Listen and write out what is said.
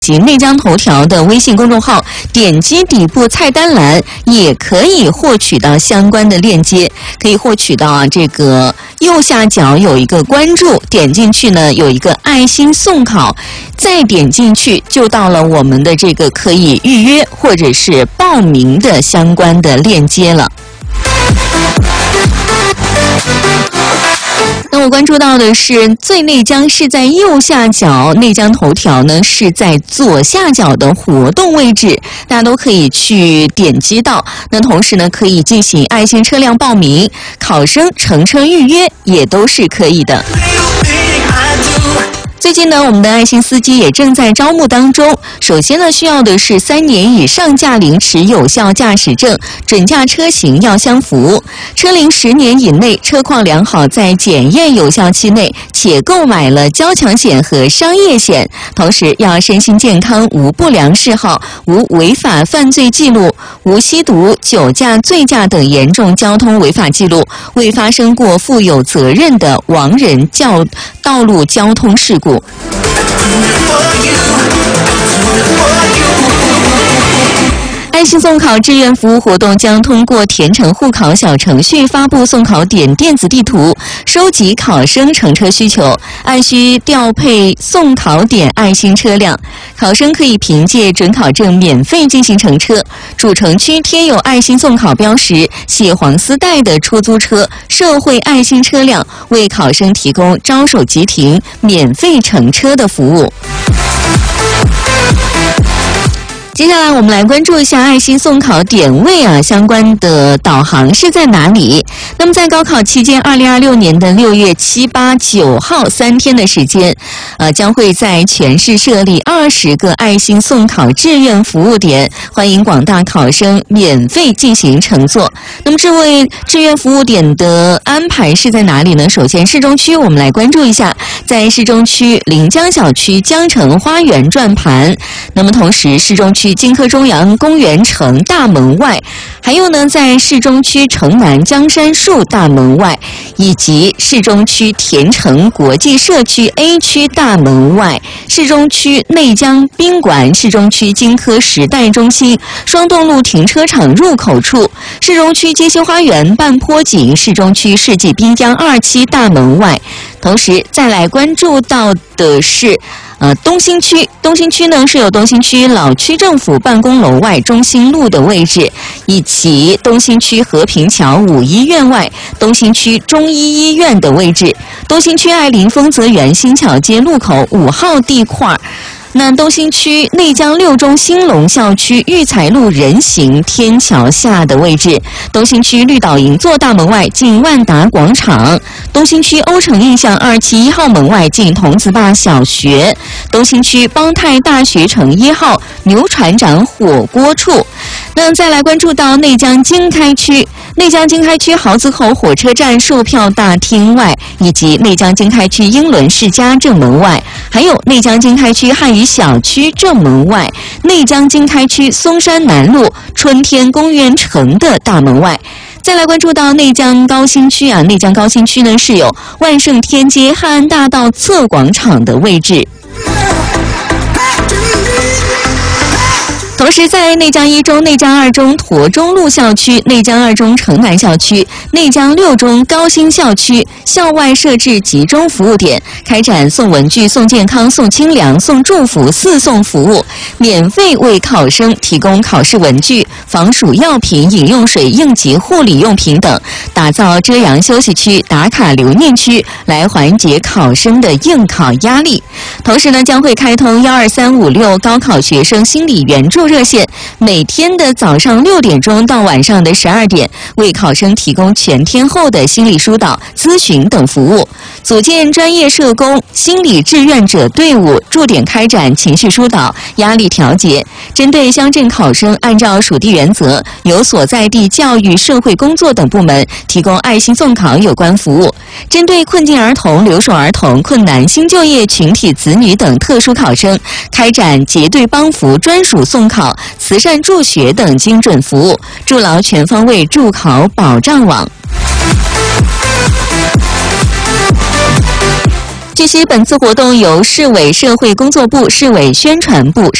及内江头条的微信公众号，点击底部菜单栏也可以获取到相关的链接，可以获取到这个右下角有一个关注，点进去呢有一个爱心送考，再点进去就到了我们的这个可以预约或者是报名的相关的链接了。那我关注到的是最内江是在右下角，内江头条呢是在左下角的活动位置，大家都可以去点击到。那同时呢，可以进行爱心车辆报名、考生乘车预约也都是可以的。最近呢，我们的爱心司机也正在招募当中。首先呢，需要的是3年以上驾龄持有效驾驶证，准驾车型要相符，车龄10年以内，车况良好，在检验有效期内且购买了交强险和商业险，同时要身心健康，无不良嗜好，无违法犯罪记录，无吸毒、酒驾、醉驾等严重交通违法记录，未发生过负有责任的亡人道路交通事故。爱心送考志愿服务活动将通过填乘户考小程序发布送考点电子地图，收集考生乘车需求，按需调配送考点爱心车辆。考生可以凭借准考证免费进行乘车。主城区贴有爱心送考标识、写黄丝带的出租车、社会爱心车辆为考生提供招手即停、免费乘车的服务。接下来我们来关注一下爱心送考点位相关的导航是在哪里。那么在高考期间，2026年的6月7、8、9号3天的时间，将会在全市设立20个爱心送考志愿服务点，欢迎广大考生免费进行乘坐。那么这位志愿服务点的安排是在哪里呢？首先市中区我们来关注一下，在市中区临江小区江城花园转盘，那么同时市中区金科中央公园城大门外，还有呢在市中区城南江山树大门外，以及市中区田城国际社区 A 区大门外，市中区内江宾馆，市中区金科时代中心双洞路停车场入口处，市中区街心花园半坡井，市中区世纪滨江2期大门外。同时再来关注到的是东兴区。东兴区呢是有东兴区老区政府办公楼外中心路的位置，以及东兴区和平桥5医院外东兴区中医医院的位置，东兴区爱林丰泽园新桥街路口5号地块。那东兴区内江6中兴隆校区育才路人行天桥下的位置，东兴区绿岛银座大门外近万达广场，东兴区欧城印象271号门外近童子坝小学，东兴区邦泰大学城1号牛船长火锅处。那再来关注到内江经开区，内江经开区豪子口火车站售票大厅外，以及内江经开区英伦世家正门外，还有内江经开区汉语小区正门外，内江经开区松山南路春天公园城的大门外。再来关注到内江高新区内江高新区呢是有万盛天街汉安大道侧广场的位置。同时在内江1中、内江2中驼中路校区、内江2中城南校区、内江6中高新校区校外设置集中服务点，开展送文具、送健康、送清凉、送祝福4送服务，免费为考生提供考试文具、防暑药品、饮用水、应急护理用品等，打造遮阳休息区、打卡留念区，来缓解考生的应考压力。同时呢，将会开通12356高考学生心理援助热线，每天的早上6点钟到晚上的12点，为考生提供全天候的心理疏导、咨询等服务。组建专业社工、心理志愿者队伍，驻点开展情绪疏导、压力调节。针对乡镇考生，按照属地原则，由所在地教育、社会工作等部门提供爱心送考有关服务。针对困境儿童、留守儿童、困难新就业群体子女等特殊考生，开展结对帮扶、专属送考、慈善助学等精准服务，筑牢全方位助考保障网。 据悉，本次活动由市委社会工作部、市委宣传部、